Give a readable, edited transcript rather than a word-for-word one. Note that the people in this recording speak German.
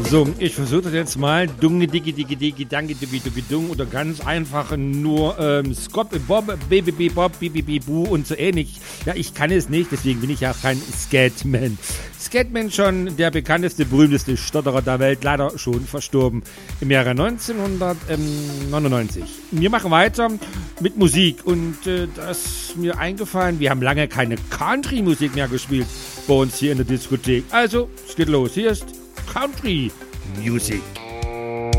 So, ich versuche das jetzt mal. Dunge, digi, digi, digi, danke, digi, digi, dung. Oder ganz einfach nur Scott, Bob, Baby, Bob, Bibi, Bu und so ähnlich. Ja, ich kann es nicht, deswegen bin ich ja kein Scatman. Scatman schon der bekannteste, berühmteste Stotterer der Welt, leider schon verstorben im Jahre 1999. Wir machen weiter mit Musik und das ist mir eingefallen, wir haben lange keine Country-Musik mehr gespielt bei uns hier in der Diskothek. Also, es geht los. Hier ist Country Music.